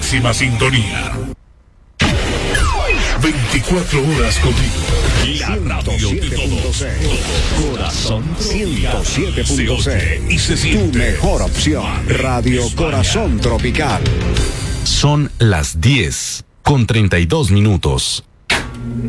máxima sintonía. 24 horas contigo. La radio de todos. Corazón 107.6 y se siente. Tu mejor opción. Radio Corazón Tropical. Son las 10:32.